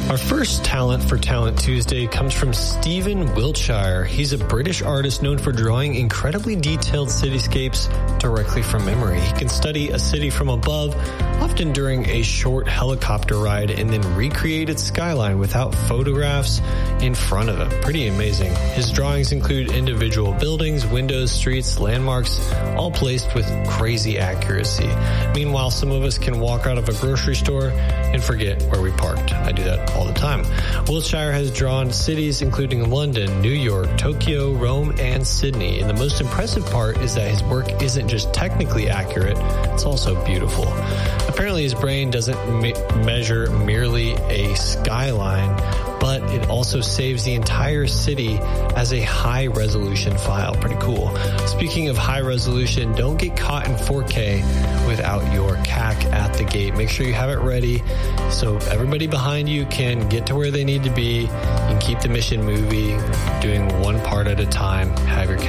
Our first talent for Talent Tuesday comes from Stephen Wiltshire. He's a British artist known for drawing incredibly detailed cityscapes directly from memory. He can study a city from above, often during a short helicopter ride, and then recreate its skyline without photographs in front of him. Pretty amazing. His drawings include individual buildings, windows, streets, landmarks, all placed with crazy accuracy. Meanwhile, some of us can walk out of a grocery store and forget where we parked. I do that all the time. Wiltshire has drawn cities including London, New York, Tokyo, Rome, and Sydney. And the most impressive part is that his work isn't just technically accurate, it's also beautiful. Apparently his brain doesn't measure merely a skyline, but it also saves the entire city as a high-resolution file. Pretty cool. Speaking of high resolution, don't get caught in 4K without your CAC at the gate. Make sure you have it ready so everybody behind you can get to where they need to be and keep the mission moving, doing one part at a time. Have your CAC